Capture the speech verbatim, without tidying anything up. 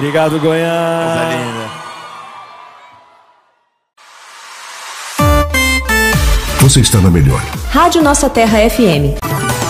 Obrigado, Goiânia. Coisa linda. Você está na melhor. Rádio Nossa Terra F M.